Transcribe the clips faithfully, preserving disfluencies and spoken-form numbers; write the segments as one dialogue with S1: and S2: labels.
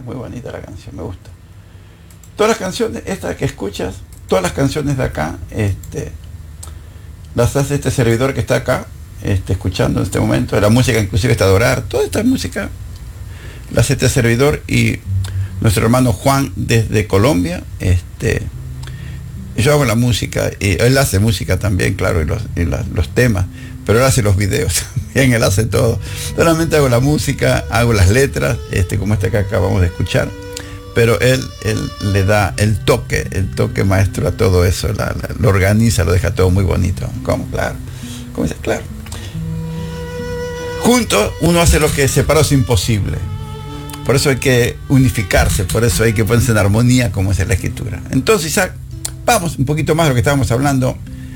S1: muy bonita la canción, me gusta. Todas las canciones, estas que escuchas, todas las canciones de acá, este, las hace este servidor que está acá, este, escuchando en este momento. La música inclusive está adorar, toda esta música la hace este servidor y nuestro hermano Juan desde Colombia. Este, yo hago la música, y él hace música también, claro, y los, y la, los temas, pero él hace los videos también, él hace todo. Solamente hago la música, hago las letras, este, como este que acabamos de escuchar, pero él, él le da el toque, el toque maestro a todo eso, la, la, lo organiza, lo deja todo muy bonito. ¿Cómo? Claro. ¿Cómo dice? Claro. Juntos uno hace lo que separado es imposible. Por eso hay que unificarse, por eso hay que ponerse en armonía, como es en la Escritura. Entonces, Isaac, vamos un poquito más de lo que estábamos hablando.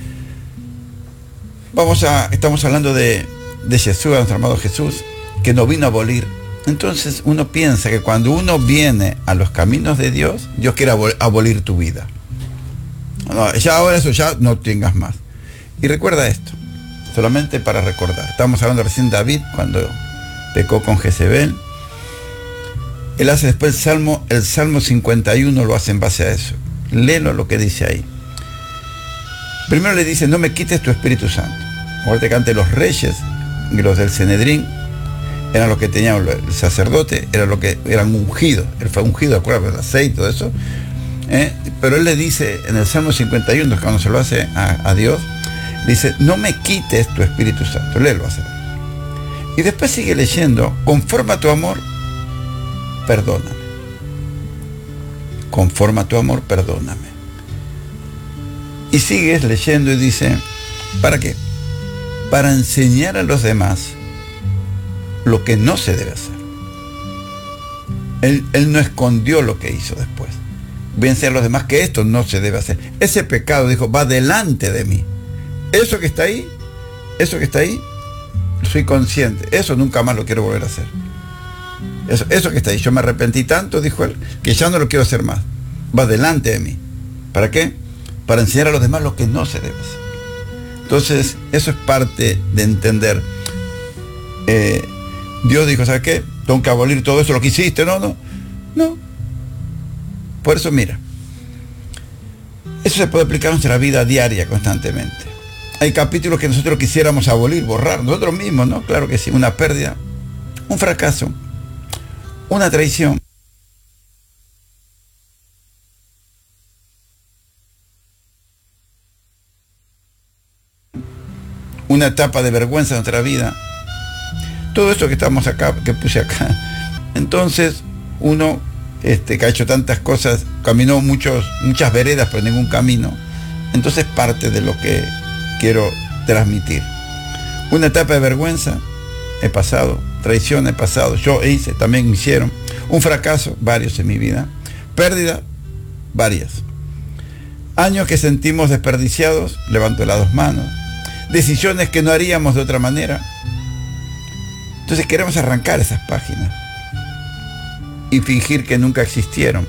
S1: Vamos a, estamos hablando de, de Jesús, nuestro amado Jesús, que no vino a abolir. Entonces uno piensa que cuando uno viene a los caminos de Dios, Dios quiere abolir tu vida. No, ya ahora eso ya no tengas más. Y recuerda esto, solamente para recordar. Estamos hablando recién de David, cuando pecó con Jezebel. Él hace después el Salmo, el Salmo cincuenta y uno lo hace en base a eso. Léelo lo que dice ahí. Primero le dice, no me quites tu Espíritu Santo. Ahorita que antes los reyes y los del Sanedrín eran los que tenían el sacerdote, eran los que eran ungidos. Él fue ungido, acuérdate, el aceite, todo eso. ¿Eh? Pero él le dice en el Salmo cincuenta y uno, cuando se lo hace a, a Dios, dice, no me quites tu Espíritu Santo. Léelo así. Y después sigue leyendo, conforme a tu amor, perdóname. Conforme a tu amor, perdóname. Y sigues leyendo y dice, ¿para qué? Para enseñar a los demás lo que no se debe hacer. Él, él no escondió lo que hizo después. Voy a enseñar a los demás que esto no se debe hacer. Ese pecado, dijo, va delante de mí. Eso que está ahí, eso que está ahí, soy consciente. Eso nunca más lo quiero volver a hacer. Eso, eso que está ahí, yo me arrepentí tanto, dijo él, que ya no lo quiero hacer más. Va delante de mí. ¿Para qué? Para enseñar a los demás lo que no se debe hacer. Entonces, eso es parte de entender. Eh, Dios dijo, ¿sabes qué? Tengo que abolir todo eso, lo que hiciste, no, no, no. Por eso, mira, eso se puede aplicar a nuestra vida diaria constantemente. Hay capítulos que nosotros quisiéramos abolir, borrar, nosotros mismos, ¿no? Claro que sí, una pérdida, un fracaso, una traición. Una etapa de vergüenza en nuestra vida. Todo esto que estamos acá, que puse acá. Entonces, uno este, que ha hecho tantas cosas, caminó muchos, muchas veredas, pero ningún camino. Entonces, parte de lo que quiero transmitir. Una etapa de vergüenza, he pasado. Traición, he pasado. Yo hice, también me hicieron. Un fracaso, varios en mi vida. Pérdida, varias. Años que sentimos desperdiciados, levanto las dos manos. Decisiones que no haríamos de otra manera. Entonces queremos arrancar esas páginas y fingir que nunca existieron.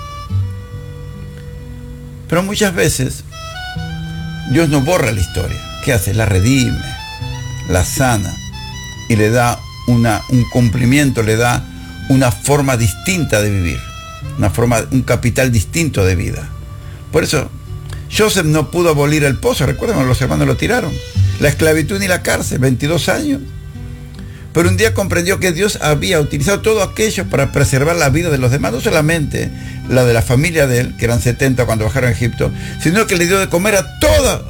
S1: Pero muchas veces Dios no borra la historia. ¿Qué hace? La redime, la sana y le da una, un cumplimiento, le da una forma distinta de vivir, una forma, un capital distinto de vida. Por eso Joseph no pudo abolir el pozo, recuerden, los hermanos lo tiraron, la esclavitud ni la cárcel, veintidós años. Pero un día comprendió que Dios había utilizado todo aquello para preservar la vida de los demás, no solamente la de la familia de él, que eran setenta cuando bajaron a Egipto, sino que le dio de comer a toda,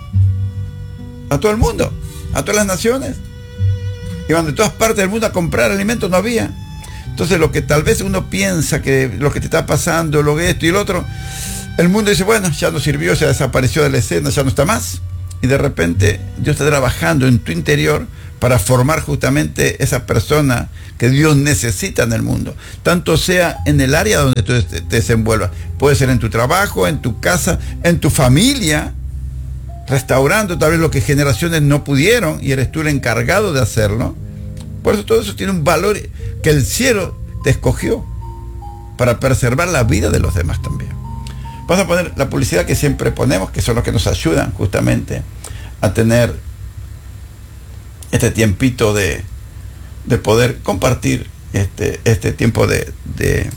S1: a todo el mundo, a todas las naciones. Iban de todas partes del mundo a comprar alimentos, no había. Entonces lo que tal vez uno piensa que lo que te está pasando, lo que esto y lo otro, el mundo dice, bueno, ya no sirvió, ya desapareció de la escena, ya no está más. Y de repente Dios está trabajando en tu interior para formar justamente esa persona que Dios necesita en el mundo. Tanto sea en el área donde tú te desenvuelvas. Puede ser en tu trabajo, en tu casa, en tu familia, restaurando tal vez lo que generaciones no pudieron y eres tú el encargado de hacerlo. Por eso todo eso tiene un valor que el cielo te escogió para preservar la vida de los demás también. Vamos a poner la publicidad que siempre ponemos, que son los que nos ayudan justamente a tener este tiempito de, de poder compartir este, este tiempo de, de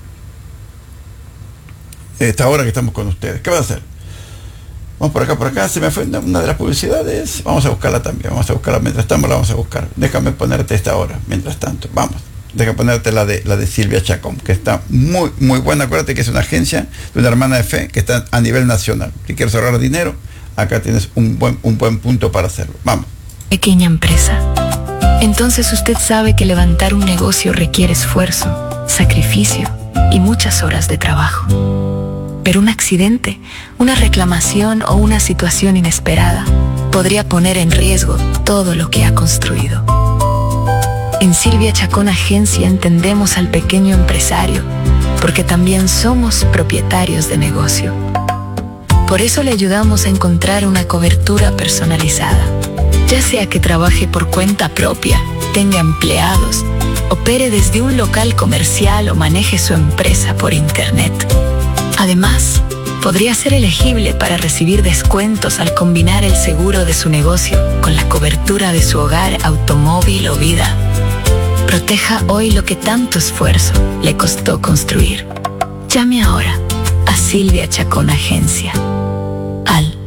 S1: esta hora que estamos con ustedes. ¿Qué va a hacer? Vamos por acá, por acá. Se me fue una, una de las publicidades. Vamos a buscarla también. Vamos a buscarla mientras estamos, la vamos a buscar. Déjame ponerte esta hora, mientras tanto. Vamos. Déjame ponerte la de, la de Silvia Chacón, que está muy, muy buena. Acuérdate que es una agencia de una hermana de fe que está a nivel nacional. Si quieres ahorrar dinero, acá tienes un buen, un buen punto para hacerlo. Vamos.
S2: Pequeña empresa. Entonces usted sabe que levantar un negocio requiere esfuerzo, sacrificio y muchas horas de trabajo. Pero un accidente, una reclamación o una situación inesperada podría poner en riesgo todo lo que ha construido. En Silvia Chacón Agencia entendemos al pequeño empresario, porque también somos propietarios de negocio. Por eso le ayudamos a encontrar una cobertura personalizada, ya sea que trabaje por cuenta propia, tenga empleados, opere desde un local comercial o maneje su empresa por internet. Además, podría ser elegible para recibir descuentos al combinar el seguro de su negocio con la cobertura de su hogar, automóvil o vida. Proteja hoy lo que tanto esfuerzo le costó construir. Llame ahora a Silvia Chacón Agencia al